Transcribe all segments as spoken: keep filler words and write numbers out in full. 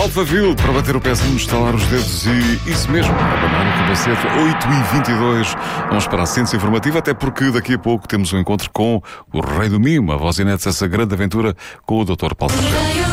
Alphaville, para bater o pezinho, estalar os dedos e isso mesmo, abanar o capacete. Oito e vinte e dois, vamos para a ciência informativa, até porque daqui a pouco temos um encontro com o Rei do Mimo, a voz inete essa grande aventura com o doutor Paulo Sargento.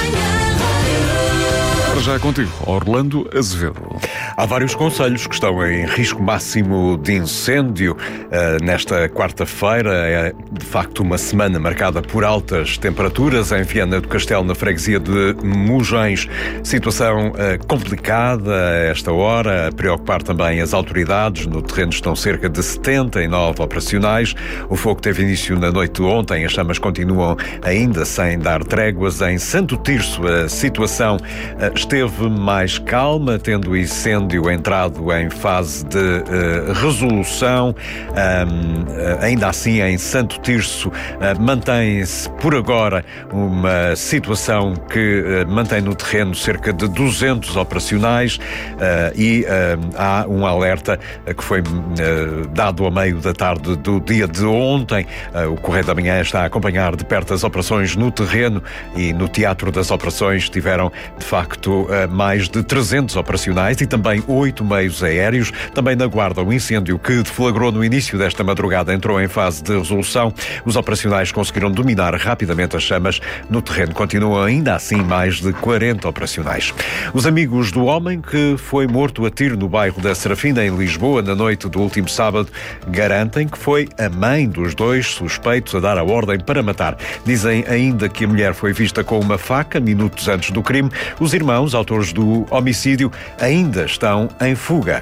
Já é contigo, Orlando Azevedo. Há vários concelhos que estão em risco máximo de incêndio. Uh, nesta quarta-feira é, de facto, uma semana marcada por altas temperaturas em Viana do Castelo, na freguesia de Mugens. Situação uh, complicada a esta hora, a preocupar também as autoridades. No terreno estão cerca de setenta e nove operacionais. O fogo teve início na noite de ontem. As chamas continuam ainda sem dar tréguas. Em Santo Tirso, a situação uh, esteve mais calma, tendo o incêndio entrado em fase de uh, resolução. Um, uh, ainda assim, em Santo Tirso, uh, mantém-se por agora uma situação que uh, mantém no terreno cerca de duzentos operacionais uh, e uh, há um alerta uh, que foi uh, dado a meio da tarde do dia de ontem. Uh, o Correio da Manhã está a acompanhar de perto as operações no terreno e no Teatro das Operações tiveram, de facto, mais de trezentos operacionais e também oito meios aéreos. Também na Guarda, o incêndio que deflagrou no início desta madrugada entrou em fase de resolução. Os operacionais conseguiram dominar rapidamente as chamas. No terreno continuam ainda assim mais de quarenta operacionais. Os amigos do homem que foi morto a tiro no bairro da Serafina, em Lisboa, na noite do último sábado, garantem que foi a mãe dos dois suspeitos a dar a ordem para matar. Dizem ainda que a mulher foi vista com uma faca minutos antes do crime. Os irmãos, autores do homicídio, ainda estão em fuga.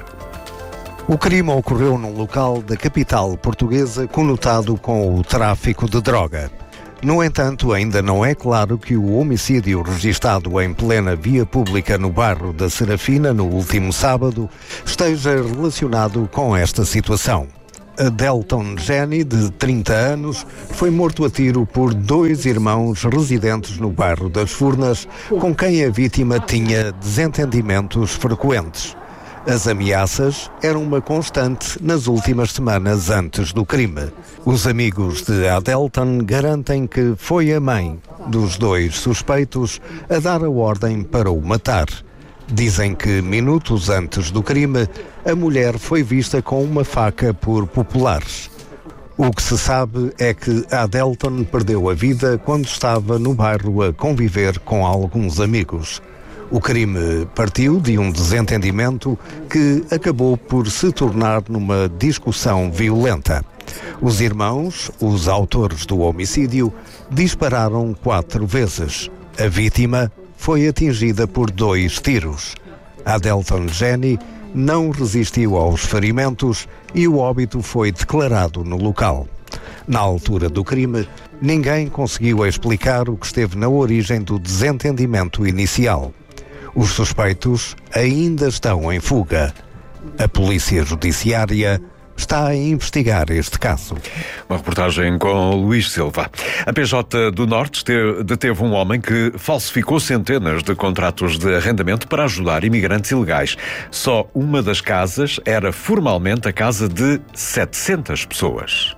O crime ocorreu num local da capital portuguesa conotado com o tráfico de droga. No entanto, ainda não é claro que o homicídio registado em plena via pública no bairro da Serafina no último sábado esteja relacionado com esta situação. Adelton Jenny, de trinta anos, foi morto a tiro por dois irmãos residentes no bairro das Furnas, com quem a vítima tinha desentendimentos frequentes. As ameaças eram uma constante nas últimas semanas antes do crime. Os amigos de Adelton garantem que foi a mãe dos dois suspeitos a dar a ordem para o matar. Dizem que, minutos antes do crime, a mulher foi vista com uma faca por populares. O que se sabe é que Adelton perdeu a vida quando estava no bairro a conviver com alguns amigos. O crime partiu de um desentendimento que acabou por se tornar numa discussão violenta. Os irmãos, os autores do homicídio, dispararam quatro vezes. A vítima foi atingida por dois tiros. Adelton Jenny não resistiu aos ferimentos e o óbito foi declarado no local. Na altura do crime, ninguém conseguiu explicar o que esteve na origem do desentendimento inicial. Os suspeitos ainda estão em fuga. A Polícia Judiciária está a investigar este caso. Uma reportagem com Luís Silva. A P J do Norte deteve um homem que falsificou centenas de contratos de arrendamento para ajudar imigrantes ilegais. Só uma das casas era formalmente a casa de setecentas pessoas.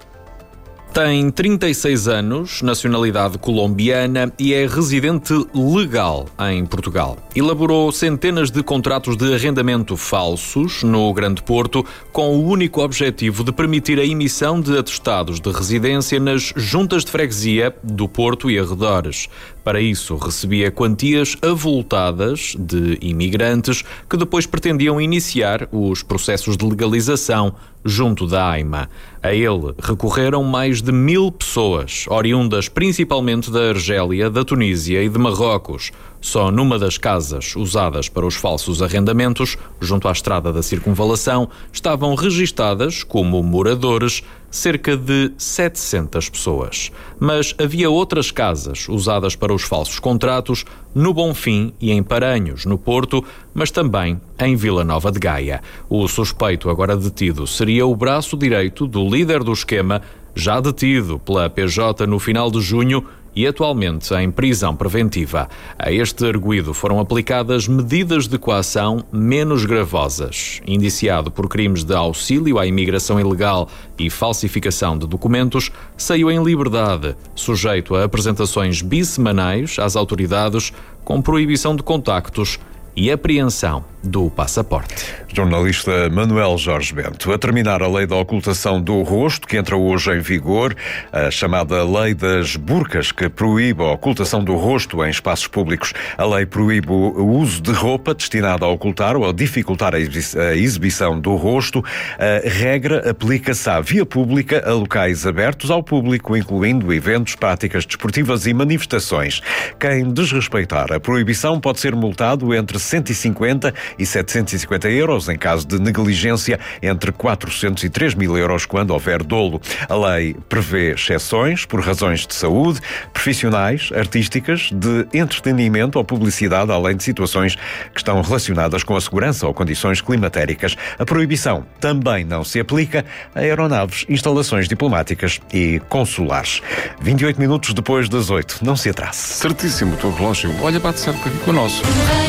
Tem trinta e seis anos, nacionalidade colombiana e é residente legal em Portugal. Elaborou centenas de contratos de arrendamento falsos no Grande Porto com o único objetivo de permitir a emissão de atestados de residência nas juntas de freguesia do Porto e arredores. Para isso, recebia quantias avultadas de imigrantes que depois pretendiam iniciar os processos de legalização junto da AIMA. A ele recorreram mais de mil pessoas, oriundas principalmente da Argélia, da Tunísia e de Marrocos. Só numa das casas usadas para os falsos arrendamentos, junto à estrada da Circunvalação, estavam registadas como moradores cerca de setecentas pessoas. Mas havia outras casas usadas para os falsos contratos no Bonfim e em Paranhos, no Porto, mas também em Vila Nova de Gaia. O suspeito agora detido seria o braço direito do líder do esquema, já detido pela P J no final de junho e atualmente em prisão preventiva. A este arguido foram aplicadas medidas de coação menos gravosas. Indiciado por crimes de auxílio à imigração ilegal e falsificação de documentos, saiu em liberdade, sujeito a apresentações bissemanais às autoridades com proibição de contactos e apreensão do passaporte. Jornalista Manuel Jorge Bento. A terminar a lei da ocultação do rosto, que entra hoje em vigor, a chamada lei das burcas, que proíbe a ocultação do rosto em espaços públicos. A lei proíbe o uso de roupa destinada a ocultar ou a dificultar a exibição do rosto. A regra aplica-se à via pública, a locais abertos ao público, incluindo eventos, práticas desportivas e manifestações. Quem desrespeitar a proibição pode ser multado entre cento e cinquenta e setecentos e cinquenta euros, em caso de negligência, entre quatrocentos e três mil euros quando houver dolo. A lei prevê exceções por razões de saúde, profissionais, artísticas, de entretenimento ou publicidade, além de situações que estão relacionadas com a segurança ou condições climatéricas. A proibição também não se aplica a aeronaves, instalações diplomáticas e consulares. vinte e oito minutos depois das oito. Não se atrase. Certíssimo, o teu relógio. Olha, bate certo aqui com o nosso.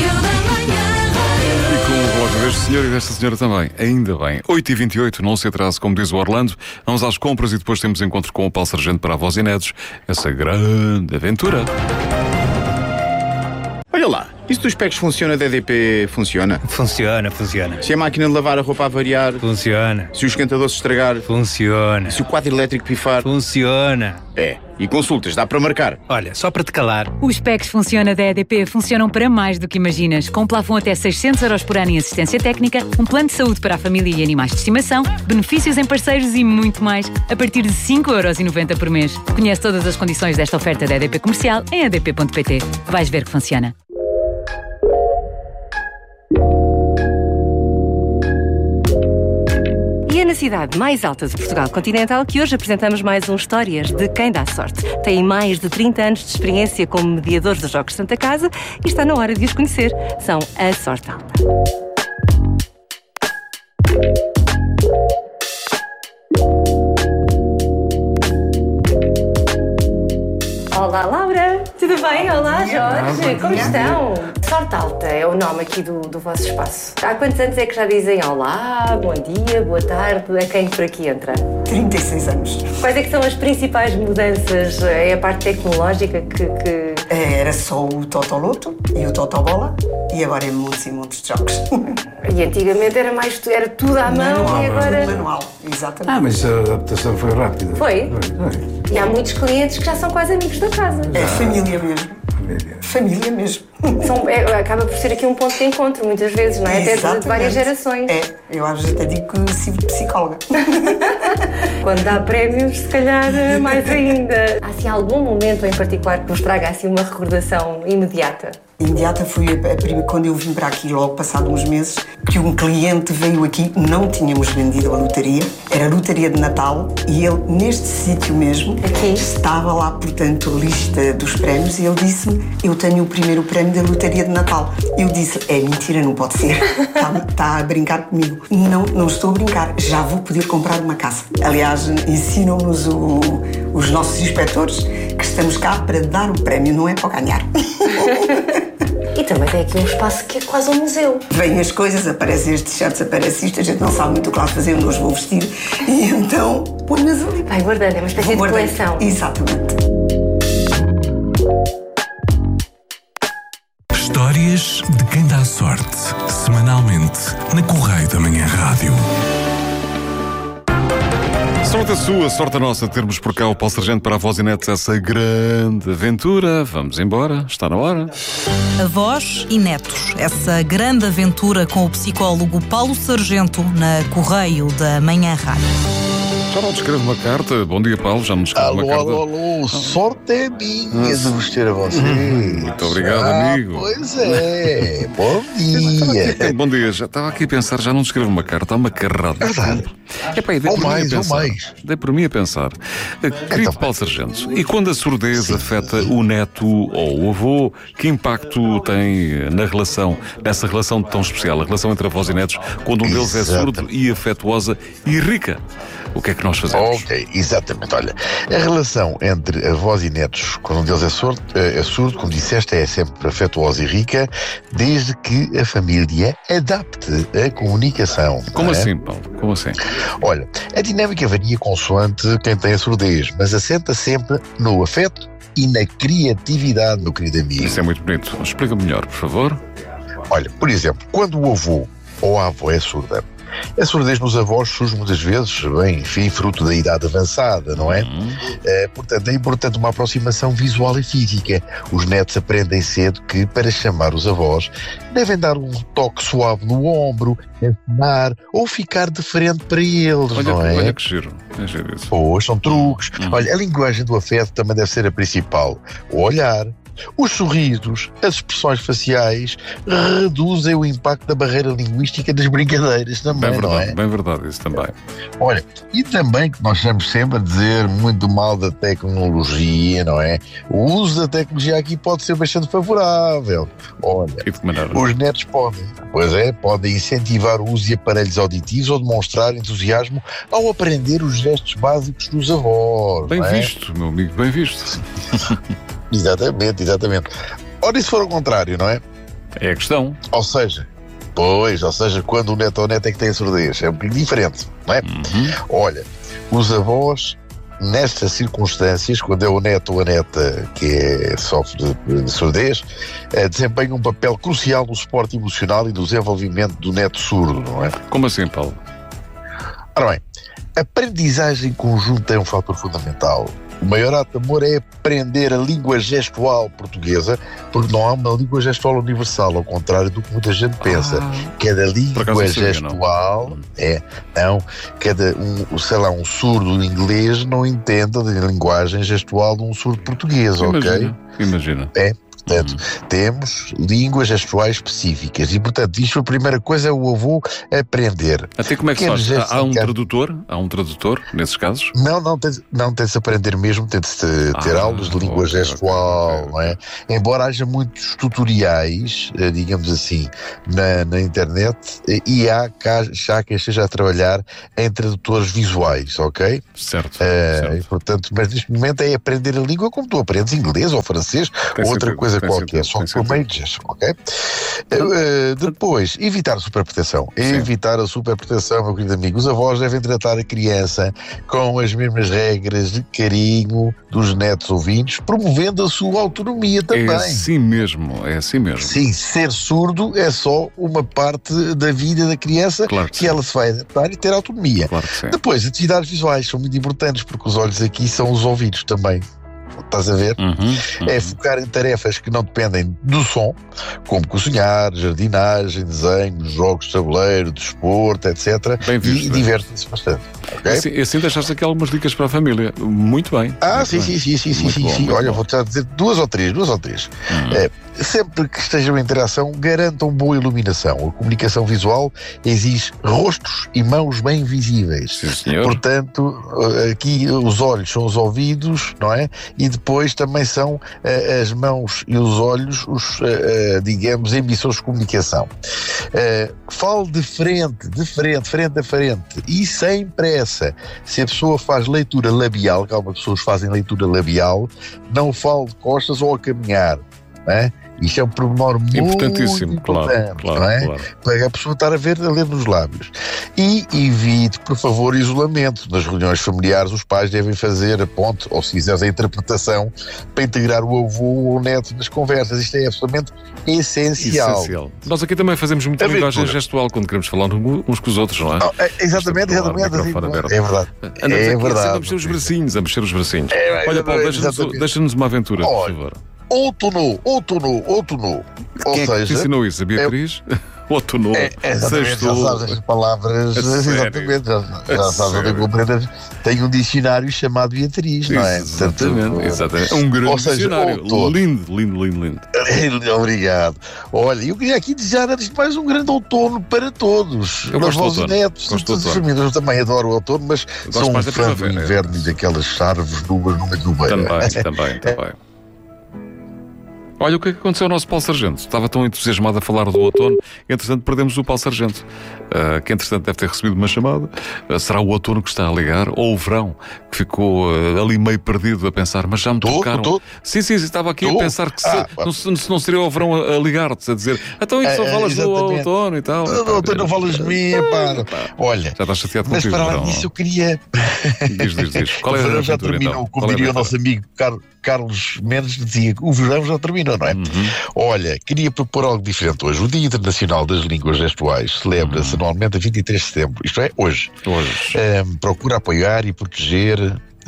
Deste senhor e desta senhora também, ainda bem. oito e vinte e oito, não se atrase, como diz o Orlando. Vamos às compras e depois temos encontro com o Paulo Sargento para avós e netos. Essa grande aventura. Olha lá, isso dos packs funciona, da E D P funciona? Funciona, funciona. Se a máquina de lavar a roupa a variar? Funciona. Se o esquentador se estragar? Funciona. Se o quadro elétrico pifar? Funciona. É, e consultas, dá para marcar? Olha, só para te calar. Os packs Funciona da E D P funcionam para mais do que imaginas. Com um plafond até seiscentos euros por ano em assistência técnica, um plano de saúde para a família e animais de estimação, benefícios em parceiros e muito mais, a partir de cinco euros e noventa por mês. Conhece todas as condições desta oferta da E D P Comercial em e d p ponto p t. Vais ver que funciona. E é na cidade mais alta de Portugal continental que hoje apresentamos mais um Histórias de Quem Dá Sorte. Têm mais de trinta anos de experiência como mediadores dos Jogos de Santa Casa e está na hora de os conhecer. São a Sorte Alta. Olá, Laura! Tudo bem? Olá, Jorge! Como estão? Sorte Alta é o nome aqui do, do vosso espaço. Há quantos anos é que já dizem olá, bom dia, boa tarde a quem por aqui entra? trinta e seis anos. Quais é que são as principais mudanças? É a parte tecnológica que... que... Era só o Totoloto e o Totobola e agora é muitos e muitos de jogos. E antigamente era, mais, era tudo à mão manual, e agora... manual, exatamente. Ah, mas a adaptação foi rápida. Foi? Foi, foi. E há muitos clientes que já são quase amigos da casa. É família mesmo. Família. Família mesmo. São, é, acaba por ser aqui um ponto de encontro, muitas vezes, não é? Até de, de várias gerações. É, eu às vezes até digo que sirvo de psicóloga. Quando dá prémios, se calhar mais ainda. Há assim algum momento em particular que vos traga assim uma recordação imediata? Imediata foi a, a primeira, quando eu vim para aqui, logo passado uns meses, que um cliente veio aqui, não tínhamos vendido a lotaria, era a lotaria de Natal, e ele, neste sítio mesmo, aqui estava lá, portanto, a lista dos prémios, e ele disse-me, eu tenho o primeiro prémio da lotaria de Natal. Eu disse, é mentira, não pode ser, está, está a brincar comigo. Não, não estou a brincar, já vou poder comprar uma casa. Aliás, ensinam-nos o, os nossos inspectores que estamos cá para dar o prémio, não é para ganhar. E também tem aqui um espaço que é quase um museu. Vêm as coisas, aparecem as t-shirts, aparece isto, a gente não sabe muito o que lá fazer, onde os vou vestir. E então, põe-nas ali. Vai guardando, é uma espécie de coleção. Exatamente. Histórias de Quem Dá Sorte, semanalmente, na Correio da Manhã Rádio. Sorte a sua, sorte a nossa de termos por cá o Paulo Sargento para avós e netos essa grande aventura. Vamos embora, está na hora. Avós e netos, essa grande aventura com o psicólogo Paulo Sargento na Correio da Manhã Rádio. Já não te escreve uma carta? Bom dia, Paulo, já não te escreve alô, uma carta? Alô, alô, alô, sorte é minha de vos ter a vocês. Muito obrigado, ah, amigo. Pois é, bom dia. Aqui, bom dia, já estava aqui a pensar, já não te escrevo uma carta, há uma carrada. É verdade. Epá, dei ou por mais, mim a ou pensar. mais. Dei por mim a pensar. Querido então, Paulo Sargento, e quando a surdez sim, afeta sim. o neto ou o avô, que impacto tem na relação, nessa relação tão especial, a relação entre avós e netos, quando um deles Exatamente. é surdo e afetuosa e rica? O que é que nós fazemos? Ok, exatamente. Olha, a relação entre avós e netos, quando um deles é surdo, é surdo, como disseste, é sempre afetuosa e rica, desde que a família adapte a comunicação. Como é? assim, Paulo? Como assim? Olha, a dinâmica varia consoante quem tem a surdez, mas assenta sempre no afeto e na criatividade, meu querido amigo. Isso é muito bonito. Explica melhor, por favor. Olha, por exemplo, quando o avô ou a avó é surda, a surdez nos avós surge muitas vezes, bem, enfim, fruto da idade avançada, não é? Uhum. É, portanto, é importante uma aproximação visual e física. Os netos aprendem cedo que, para chamar os avós, devem dar um toque suave no ombro, ensinar ou ficar de frente para eles, olha, não é? Olha que giro. É giro isso. Pois, são truques. Uhum. Olha, a linguagem do afeto também deve ser a principal. O olhar, os sorrisos, as expressões faciais reduzem o impacto da barreira linguística das brincadeiras também, bem verdade, não é? Bem verdade, isso também. Olha, e também que nós estamos sempre a dizer muito mal da tecnologia, não é? O uso da tecnologia aqui pode ser bastante favorável. Olha, os netos podem, pois é, podem incentivar o uso de aparelhos auditivos ou demonstrar entusiasmo ao aprender os gestos básicos dos avós. Bem não é? visto, meu amigo, bem visto. Exatamente, exatamente. Ora, e se for ao contrário, não é? É a questão. Ou seja, pois, ou seja, quando o neto ou a neta é que tem a surdez, é um bocadinho diferente, não é? Uhum. Olha, os avós, nestas circunstâncias, quando é o neto ou a neta que é, sofre de, de surdez, eh, desempenham um papel crucial no suporte emocional e no desenvolvimento do neto surdo, não é? Como assim, Paulo? Ora bem, a aprendizagem conjunta é um fator fundamental. O maior ato de amor é aprender a língua gestual portuguesa, porque não há uma língua gestual universal, ao contrário do que muita gente pensa. Ah, cada língua gestual não. é, não, cada um, sei lá, um surdo inglês não entende a linguagem gestual de um surdo português, imagina, ok? Imagina. É. Portanto, uhum. temos línguas gestuais específicas e, portanto, isto a primeira coisa é o avô aprender. Até como é que se faz? Há, há um tradutor? Há um tradutor, nesses casos? Não, não tem, não tem de se aprender mesmo, tem de se ter ah, aulas de língua okay, gestual, okay, okay. não é? Embora haja muitos tutoriais, digamos assim, na, na internet, e há já quem esteja a trabalhar em tradutores visuais, ok? Certo. Uh, certo. E, portanto, mas neste momento é aprender a língua como tu aprendes inglês ou francês tem ou outra sentido. coisa Tem qualquer, sentido, só por meio de gesto, ok? Uh, depois, evitar a superproteção. Sim. Evitar a superproteção, meu querido amigo. Os avós devem tratar a criança com as mesmas regras de carinho dos netos ouvintes, promovendo a sua autonomia também. É assim mesmo, é assim mesmo. Sim, ser surdo é só uma parte da vida da criança claro que, que ela se vai adaptar e ter autonomia. Claro que sim. Depois, atividades visuais são muito importantes, porque os olhos aqui são os ouvidos também. Estás a ver? Uhum, uhum. É focar em tarefas que não dependem do som, como cozinhar, jardinagem, desenho, jogos de tabuleiro, desporto, etcétera. Bem visto, e divertem-se bastante. Okay? Assim, assim deixaste aqui algumas dicas para a família. Muito bem. Ah, muito sim, bem. sim, sim, sim, sim, sim, sim. Olha, vou-te dizer duas ou três, duas ou três. Uhum. É, sempre que estejam em interação, garantam boa iluminação. A comunicação visual exige rostos e mãos bem visíveis. Sim, senhor. Portanto, aqui os olhos são os ouvidos, não é? E depois também são uh, as mãos e os olhos, os, uh, uh, digamos, emissores de comunicação. Uh, fale de frente, de frente, frente a frente e sem pressa. Se a pessoa faz leitura labial, que algumas pessoas fazem leitura labial, não fale de costas ou a caminhar, não é? Isto é um pormenor muito importantíssimo, importante, claro, claro, não é? Claro. Para a pessoa estar a ver, a ler nos lábios. E evite, por favor, isolamento. Nas reuniões familiares, os pais devem fazer a ponte, ou se quiseres, a interpretação, para integrar o avô ou o neto nas conversas. Isto é absolutamente essencial. essencial. Nós aqui também fazemos muita a linguagem aventura. gestual quando queremos falar uns com os outros, não é? Oh, é exatamente, exatamente. Assim, é verdade. Andamos é aqui verdade. a mexer os bracinhos, a mexer os bracinhos. É, Olha, Paulo, deixa-nos, deixa-nos uma aventura, oh, por favor. Outono, outono, outono. Ou Quem é seja, que te ensinou isso? A Beatriz? É, outono. É, exatamente, sextou. já sabes as palavras. Exatamente, já, já sabes onde compreendes. Tem um dicionário chamado Beatriz, não é? Exatamente, Portanto, exatamente. Um grande ou seja, dicionário. Outono. Lindo, lindo, lindo, lindo. Obrigado. Olha, eu queria aqui desejar, antes de mais, um grande outono para todos. Eu gosto de netos, gosto todas as famílias. Eu também adoro o outono, mas eu sou um fã do inverno e daquelas árvores nuas no meio do meio. Também, também, também. Olha o que é que aconteceu ao nosso Paulo Sargento. Estava tão entusiasmado a falar do outono, entretanto perdemos o Paulo Sargento, uh, que entretanto deve ter recebido uma chamada. Uh, será o outono que está a ligar, ou o verão, que ficou uh, ali meio perdido a pensar, mas já me tô, tocaram. Tô, tô. Sim, sim, estava aqui tô. a pensar que se, ah, não, se, se não seria o verão a, a ligar-te, a dizer, então isso só é, falas do outono e tal. Não, não, não, não falas de mim, pá. Olha, já estás chateado mas para lá disso eu queria... Diz, diz, diz. Qual é o verão a já terminou, então? como diria o nosso amigo Car Carlos Mendes, dizia que o verão já terminou, não é? Uhum. Olha, queria propor algo diferente hoje. O Dia Internacional das Línguas Gestuais celebra-se uhum. anualmente a vinte e três de setembro, isto é, hoje. Hoje. Um, procura apoiar e proteger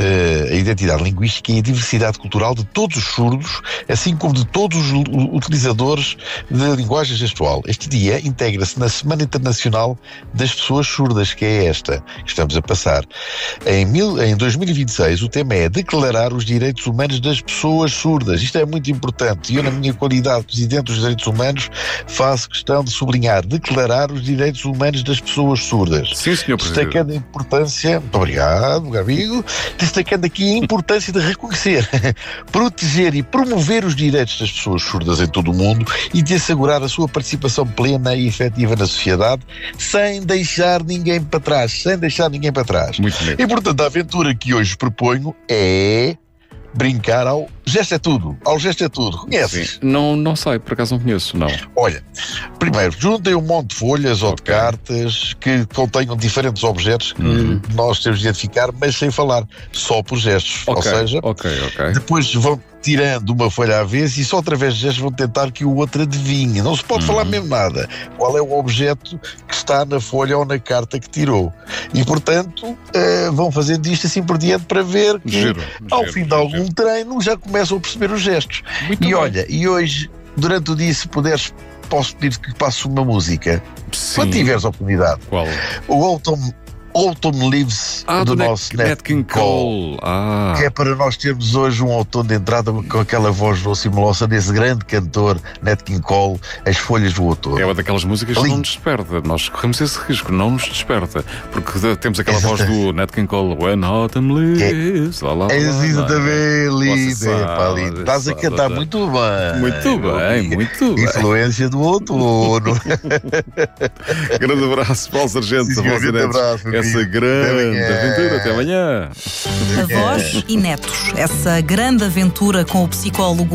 a identidade linguística e a diversidade cultural de todos os surdos, assim como de todos os utilizadores de linguagem gestual. Este dia integra-se na Semana Internacional das Pessoas Surdas, que é esta que estamos a passar. Em, mil, em dois mil e vinte e seis, o tema é declarar os direitos humanos das pessoas surdas. Isto é muito importante e eu, na minha qualidade de Presidente dos Direitos Humanos, faço questão de sublinhar, declarar os direitos humanos das pessoas surdas. Sim, senhor Presidente. Destacando a importância, muito obrigado, meu amigo, destacando aqui a importância de reconhecer, proteger e promover os direitos das pessoas surdas em todo o mundo e de assegurar a sua participação plena e efetiva na sociedade, sem deixar ninguém para trás, sem deixar ninguém para trás. Muito bem. E, portanto, a aventura que hoje proponho é brincar ao Gesto é Tudo. Ao Gesto é Tudo. Conheces? Sim. Não, não sei, por acaso não conheço, não. Olha, primeiro, juntem um monte de folhas okay. ou de cartas que contenham diferentes objetos que uhum. nós temos de identificar, mas sem falar, só por gestos. Okay. Ou seja, okay, okay. depois vão tirando uma folha à vez e só através de gestos vão tentar que o outro adivinhe. Não se pode uhum. falar mesmo nada. Qual é o objeto que está na folha ou na carta que tirou? E, portanto, uh, vão fazendo isto assim por diante para ver que, giro, ao giro, fim de algum giro. treino, já começam a perceber os gestos. Muito e bem. olha, e hoje, durante o dia, se puderes, posso pedir que passe uma música. Sim. Quando tiveres a oportunidade. Qual? O Autumn Autumn Leaves ah, do, do nosso Nat King Cole, Cole ah. que é para nós termos hoje um outono de entrada com aquela voz doce e melosa desse grande cantor Nat King Cole, As Folhas do Outono. É uma daquelas músicas que não nos desperta, nós corremos esse risco, não nos desperta, porque temos aquela voz do Nat King Cole, When Autumn Leaves, lá, lá, lá, é isso também, lindo, estás a cantar muito bem, muito bem, muito bem, influência do outono. Grande abraço, Paulo Sargento, sim, grande abraço, essa grande aventura. Até amanhã. Avós e netos. Essa grande aventura com o psicólogo